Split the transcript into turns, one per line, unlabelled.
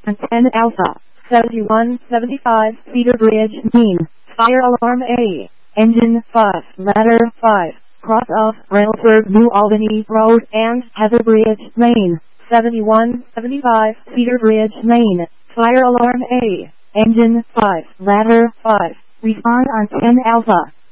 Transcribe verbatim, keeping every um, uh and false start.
ten Alpha, seventy-one seventy-five, Cedar Bridge, Maine. Fire alarm A. Engine five, ladder five, cross off Brailsford New Albany Road and Heather Bridge, Maine. seventy-one seventy-five, Cedar Bridge, Maine. Fire alarm A. Engine five, ladder five. Respond on ten Alpha.